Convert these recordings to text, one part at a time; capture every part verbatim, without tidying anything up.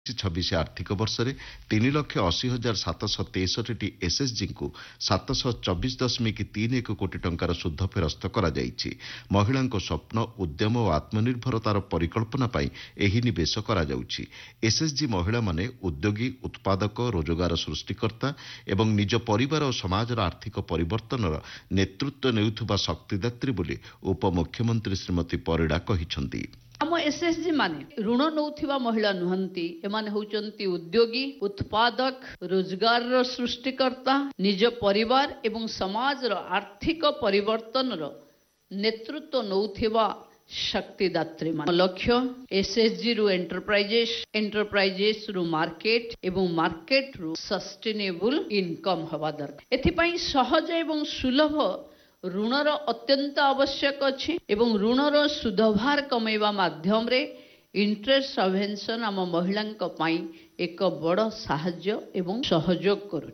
छब्बीस आर्थिक वर्ष में तीन लक्ष अशी हजार सातश तेसठी एसएसजी को सातश चौबीस दशमिक तीन एक कोटी टंकार शुद्ध फेरस्त कराଯାଇଛି। महिला स्वप्न उद्यम और आत्मनिर्भरतार परिकल्पना पाई एही निवेश कराଯାଉଛି। एसएसजी महिला माने उद्योगी उत्पादक रोजगार सृष्टिकर्ता एवं निज परिवार और समाजर आर्थिक परिवर्तनर नेतृत्व नेउथुबा शक्तिदात्री बोली उपमुख्यमंत्री श्रीमती परिडा कहिसंती। आम एसएसजी माने ऋण नौथिबा महिला नुहंती एमाने होचंती उद्योगी उत्पादक रोजगार सृष्टिकर्ता निज परिवार एवं समाज आर्थिक परिवर्तन नेतृत्व नौथिबा शक्तिदात्री मान लक्ष्य एसएसजी रु एंटरप्राइजेस एंटरप्राइजेस रु मार्केट एवं मार्केट रु सस्टेनेबल इनकम हवा दरकार। एथिपाई सहज एवं सुलभ ऋणर अत्यंत आवश्यक अछि एवं ऋणर सुधभार कमेवा माध्यम रे इंटरेस्ट सबवेंशन आम महिलांक पई एक बड़ साहाय्य एवं सहयोग करू।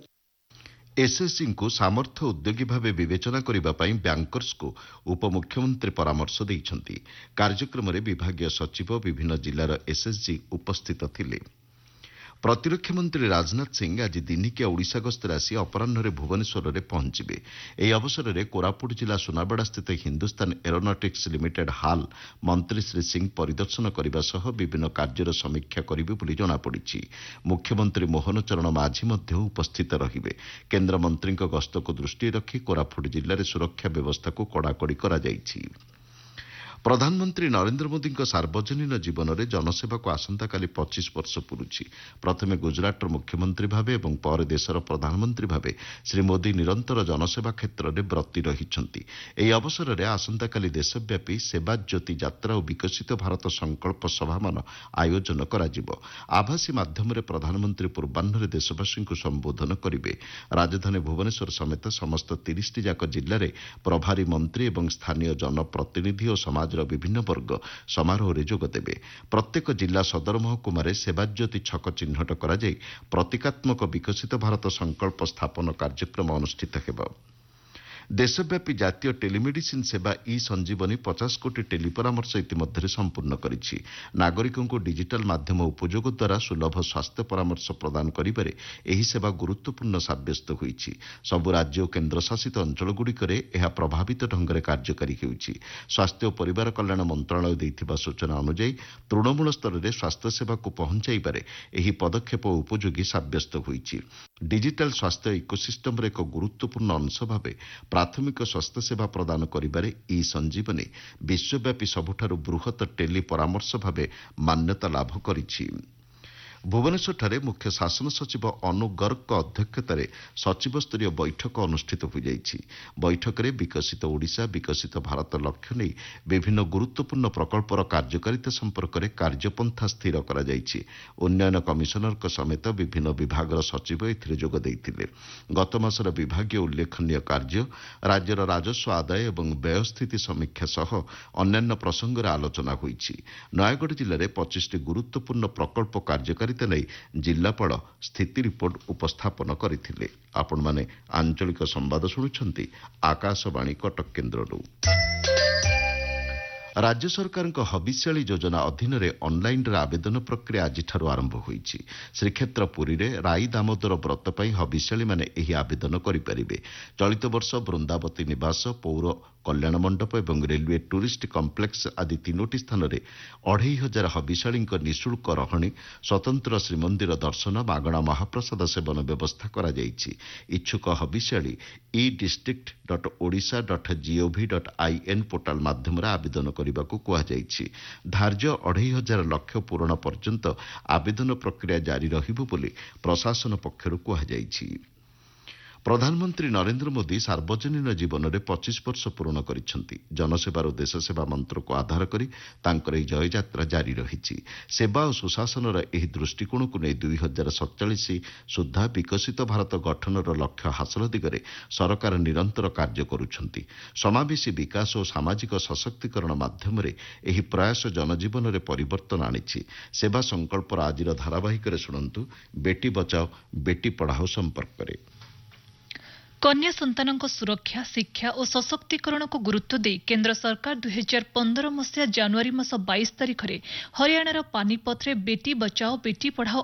एसएसजी को सामर्थ्य उद्योगी भाव विवेचना करने बैंकर्स को उपमुख्यमंत्री परामर्श देइछंती। कार्यक्रम में विभागीय सचिव विभिन्न जिलार एसएसजी उपस्थित थिले। प्रतिरक्षा मंत्री राजनाथ सिंह आज दिनिकिया ओडिशा गस्तर आसी अपराह्न भुवनेश्वर में पहुंचे। ଏହି ଅବସରରେ କୋରାପୁଟ ଜିଲ୍ଲା ସୁନାବେଡା ସ୍ଥିତ ହିନ୍ଦୁସ୍ତାନ ଏରୋନଟିକ୍ସ ଲିମିଟେଡ୍ ହାଲ୍ ମନ୍ତ୍ରୀ ଶ୍ରୀ ସିଂହ ପରିଦର୍ଶନ କରିବା ସହ ବିଭିନ୍ନ କାର୍ଯ୍ୟର ସମୀକ୍ଷା କରିବେ ବୋଲି ଜଣାପଡ଼ିଛି। ମୁଖ୍ୟମନ୍ତ୍ରୀ ମୋହନ ଚରଣ ମାଝୀ ମଧ୍ୟ ଉପସ୍ଥିତ ରହିବେ। କେନ୍ଦ୍ରମନ୍ତ୍ରୀଙ୍କ ଗସ୍ତକୁ ଦୃଷ୍ଟିରେ ରଖି କୋରାପୁଟ ଜିଲ୍ଲାରେ ସୁରକ୍ଷା ବ୍ୟବସ୍ଥାକୁ କଡ଼ାକଡ଼ି କରାଯାଇଛି। प्रधानमंत्री नरेंद्र मोदी सार्वजनीन जीवन में जनसेवा को आसंताकाली पच्चीस वर्ष पुरुछि। प्रथमे गुजरातर मुख्यमंत्री भावे एवं पर देशर प्रधानमंत्री भावे श्री मोदी निरंतर जनसेवा क्षेत्र में ब्रती रहिछंती। एही अवसर में आसंताकाली देशव्यापी सेवा ज्योति यात्रा और विकसित भारत संकल्प सभामान आयोजन कराजिबो। आभासी माध्यम प्रधानमंत्री पूर्वाह्न देशवासी को संबोधन करेंगे। राजधानी भुवनेश्वर समेत समस्त तीस टी जाक जिले में प्रभारी मंत्री एवं स्थानीय जनप्रतिनिधि और समाज विभिन्न वर्ग समारोह में जोगदेवे। प्रत्येक जिला सदर महकुमार सेवाज्योति छक चिन्हट कर प्रतीकात्मक विकसित भारत संकल्प स्थापन कार्यक्रम अनुष्ठित हेब। देशव्यापी जातीय टेलीमेडिसिन सेवा ई संजीवनी पचास कोटी टेलीपरामर्श इतिमध्य संपूर्ण करिछि। नागरिकों को डिजिटल माध्यम उपयोग द्वारा सुलभ स्वास्थ्य परामर्श प्रदान करिबारे एही सेवा गुरुत्वपूर्ण साब्यस्त होइछि। सबु राज्य और केन्द्रशासित अंचलगुड़िकरे एहा प्रभावित ढंगरे कार्यकारी हेउछि। स्वास्थ्य और परिवार कल्याण मंत्रालय दैथिबा सूचना अनुसार तृणमूल स्तर में स्वास्थ्य सेवा को पहुंचाइबारे एही पदक्षेप उपयोगी साब्यस्त होइछि। डिजिटल स्वास्थ्य इकोसिस्टम एक गुरुत्वपूर्ण अंश भावे प्राथमिक स्वास्थ्य सेवा प्रदान करिबारे ई संजीवनी विश्वव्यापी सबुठारु बृहत टेली परामर्श भावे मान्यता लाभ करिछि। भुवनेश्वर मुख्य शासन सचिव अनु गर्ग अध्यक्षतार सचिव स्तरीय बैठक अनुष्ठित हो जाइछि। बैठक में विकसित ओडिशा विकसित भारत लक्ष्य नहीं विभिन्न गुरुत्वपूर्ण प्रकल्पर कार्यकारिता संपर्क में कार्यपंथा स्थिर करा जाइछि। उन्नयन कमिशनर समेत विभिन्न विभागर सचिव एथिरे जोग देइथिले। गत मासर विभागीय उल्लेखनीय कार्य राज्यर राजस्व आदाय एवं व्यय स्थिति समीक्षा सह अन्यान्य प्रसंग आलोचना होइछि। नयागढ़ जिले में पच्चीस टी गुरुत्वपूर्ण प्रकल्प कार्यकारिता नहीं जिलापाल स्थिति रिपोर्ट उपस्थापन करथिले। आपण माने आंचलिक संवाद शुणुछंती आकाशवाणी कटक केन्द्ररू। राज्य सरकार हबिष्याली योजना अधीन ऑनलाइन आवेदन प्रक्रिया आज आरंभ होइछि। श्रीक्षेत्र पुरी रे राई दामोदर व्रत पाई हबिष्याली माने एही आवेदन करिपारिबे। चलित वर्ष वृंदावती निवास पौर कल्याण मंडप एवं रेलवे टूरिस्ट कम्प्लेक्स आदि तीनोटी स्थान में अढ़ई हजार हबिष्याली निःशुल्क रही स्वतंत्र श्रीमंदिर दर्शन मागणा महाप्रसाद सेवन व्यवस्था करा जाइछि। इच्छुक हबिष्याली ई district dot Odisha dot gov dot IN portal माध्यम आवेदन करने को धार्य अढ़ई हजार लक्ष पूरण पर्यंत आवेदन प्रक्रिया जारी रहिबो बोली प्रशासन पक्षरु कहुଯାଇଛି। प्रधानमंत्री नरेंद्र मोदी सार्वजनीन जीवन में पच्चीस वर्ष पूर्ण करिसेंति। जनसेवा और देश सेवा मंत्र को आधार करी तांकर एही जय यात्रा जारी रहिछि। सेवा और सुशासन एही दृष्टिकोण को नहीं दुई हजार सतचालीस सुधा विकसित भारत गठनर लक्ष्य हासिल दिगरे सरकार निरंतर कार्य करुछंती। समावेशी विकास और सामाजिक सशक्तिकरण माध्यम एही प्रयास जनजीवन में परिवर्तन आनिछि। सेवा संकल्पर आजिर धारावाहिक शुणंतु बेटी बचाओ बेटी पढ़ाओ संपर्क में। कन्या संतानक सुरक्षा शिक्षा और सशक्तिकरण को गुरुत्व दे केंद्र सरकार दुई हजार पंदर मसीहा जनवरी मास बाईस तारिख में हरियाणार पानीपत रे बेटी बचाओ बेटी पढ़ाओ